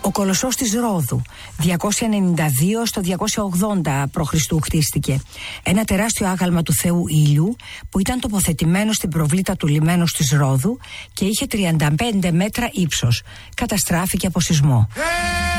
Ο Κολοσσός της Ρόδου, 292 στο 280 π.Χ. χτίστηκε. Ένα τεράστιο άγαλμα του Θεού Ήλιου που ήταν τοποθετημένο στην προβλήτα του λιμένους της Ρόδου και είχε 35 μέτρα ύψος. Καταστράφηκε από σεισμό.